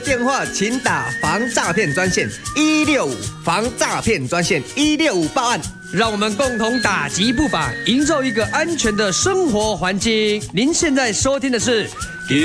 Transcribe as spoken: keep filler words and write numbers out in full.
电话请打防诈骗专线一六五，防诈骗专线一六五报案。 让我们共同打击不法，营造一个安全的生活环境。您现在收听的是